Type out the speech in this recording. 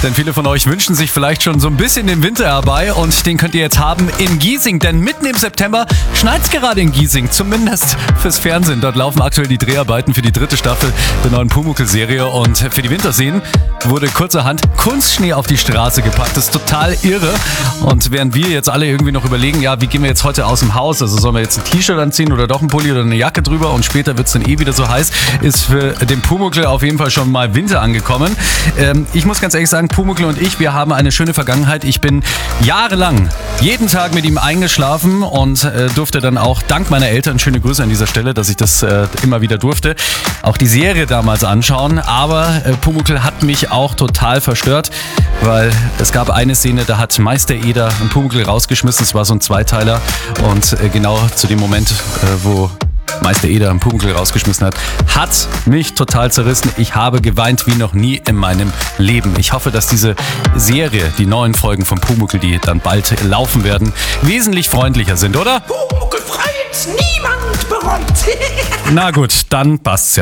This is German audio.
Denn viele von euch wünschen sich vielleicht schon so ein bisschen den Winter herbei und den könnt ihr jetzt haben in Giesing. Denn mitten im September schneit's gerade in Giesing, zumindest fürs Fernsehen. Dort laufen aktuell die Dreharbeiten für die 3. Staffel der neuen Pumuckl-Serie und für die Winterseen wurde kurzerhand Kunstschnee auf die Straße gepackt. Das ist total irre. Und während wir jetzt alle irgendwie noch überlegen, ja, wie gehen wir jetzt heute aus dem Haus? Also sollen wir jetzt ein T-Shirt anziehen oder doch ein Pulli oder eine Jacke drüber und später wird's dann wieder so heiß, ist für den Pumuckl auf jeden Fall schon mal Winter angekommen. Ich muss ganz ehrlich sagen, Pumuckl und ich, wir haben eine schöne Vergangenheit. Ich bin jahrelang jeden Tag mit ihm eingeschlafen und durfte dann auch dank meiner Eltern, schöne Grüße an dieser Stelle, dass ich das immer wieder durfte, auch die Serie damals anschauen. Aber Pumuckl hat mich auch total verstört, weil es gab eine Szene, da hat Meister Eder einen Pumuckl rausgeschmissen. Es war so ein Zweiteiler und genau zu dem Moment, wo Meister Eder einen Pumuckl rausgeschmissen hat mich total zerrissen. Ich habe geweint wie noch nie in meinem Leben. Ich hoffe, dass diese Serie, die neuen Folgen von Pumuckl, die dann bald laufen werden, wesentlich freundlicher sind, oder? Pumuckl frei, niemand bereut. Na gut, dann passt's ja.